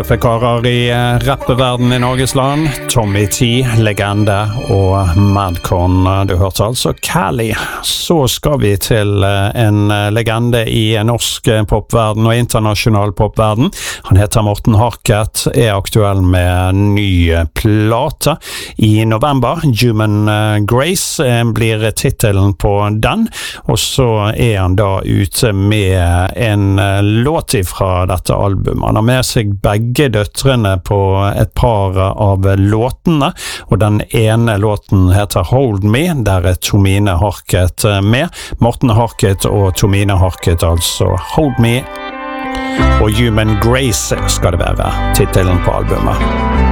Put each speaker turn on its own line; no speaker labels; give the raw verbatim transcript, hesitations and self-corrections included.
tøffe karer i rappeverden i Norges land. Tommy T, legende, og Madcon. Du hørte altså Cali. Så skal vi til en legende i norsk popverden og internasjonal popverden. Han heter Morten Harket, er aktuell med ny plate i november. Human Grace blir titelen på den, og så er han da ute med en låt fra dette albumet. Han har med seg begge døtrene på et par av låtene, og den ene låten heter Hold Me, der er Tomine Harket med. Morten Harket og Tomine Harket, altså Hold Me, og Human Grace skal det være titelen på albumet.